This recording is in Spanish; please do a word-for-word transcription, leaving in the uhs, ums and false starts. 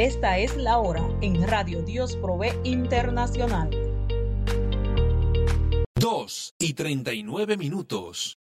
Esta es la hora en Radio Dios Provee Internacional. dos y treinta y nueve minutos.